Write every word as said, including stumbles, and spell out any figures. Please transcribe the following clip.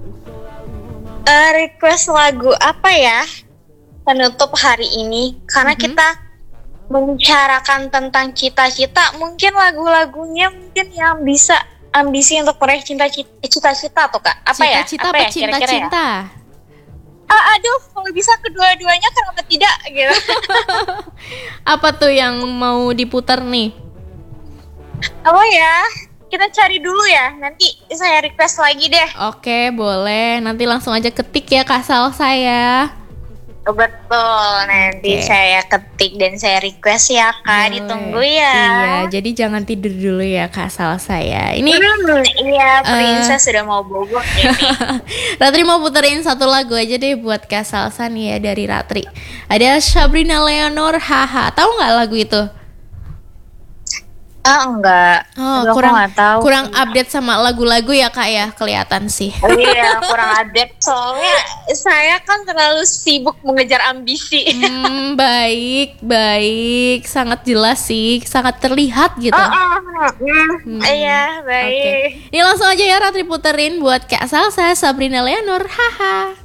Uh, request lagu apa ya penutup hari ini? Karena Mhm. kita membicarakan tentang cita-cita, mungkin lagu-lagunya mungkin yang bisa ambisi untuk meraih cinta-cita, cita-cita tuh kak. Apa ya? Cita-cita Apa apa ya kira-kira ya? cinta-cinta? Ah, aduh, kalau bisa kedua-duanya kenapa tidak gitu? Apa tuh yang mau diputar nih? Apa ya? Kita cari dulu ya. Nanti saya request lagi deh. Oke, boleh. Nanti langsung aja ketik ya Kak Salsa ya. Betul, nanti Oke. saya ketik dan saya request ya kak. Boleh. Ditunggu ya. Iya, jadi jangan tidur dulu ya Kak Salsa ya. Ini Hmm, iya, Eh. princess sudah mau bobo ini. Ratri mau puterin satu lagu aja deh buat Kak Salsa nih ya dari Ratri. Ada Sabrina Leonor, haha. Tahu nggak lagu itu? Ah enggak. Oh, Aduh, aku kurang nggak tahu. kurang update sama lagu-lagu ya Kak ya, kelihatan sih. Oh iya, kurang update soalnya saya kan terlalu sibuk mengejar ambisi. Hmm, baik, baik, sangat jelas sih, sangat terlihat gitu. Oh, oh, hmm, Hmm, iya, Oke, baik. ini langsung aja ya Ratri puterin buat Kak Salsa, Sabrina Leonor, haha.